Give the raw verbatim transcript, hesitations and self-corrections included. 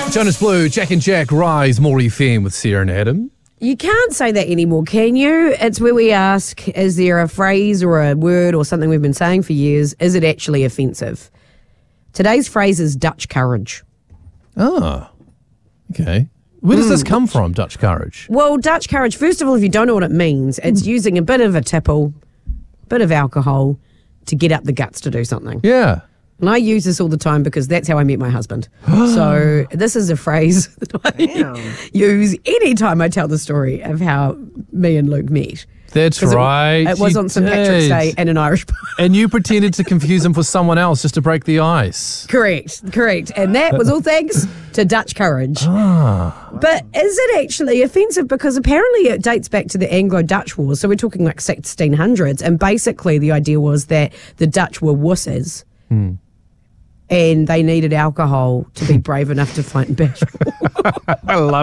Jonas Blue, Jack and Jack, Rise, More F M with Sarah and Adam. You can't say that anymore, can you? It's where we ask, is there a phrase or a word or something we've been saying for years, is it actually offensive? Today's phrase is Dutch courage. Oh, okay. Where does mm. this come from, Dutch courage? Well, Dutch courage, first of all, if you don't know what it means, it's mm. using a bit of a tipple, bit of alcohol to get up the guts to do something. Yeah. And I use this all the time because that's how I met my husband. So this is a phrase that I Damn. use any time I tell the story of how me and Luke met. That's right. It, it was you on Saint did. Patrick's Day in an Irish pub. And you pretended to confuse him for someone else just to break the ice. Correct, correct. And that was all thanks to Dutch courage. Ah. But is it actually offensive? Because apparently it dates back to the Anglo-Dutch Wars. So we're talking like sixteen hundreds. And basically the idea was that the Dutch were wusses. Hmm. And they needed alcohol to be brave enough to fight in battle. I love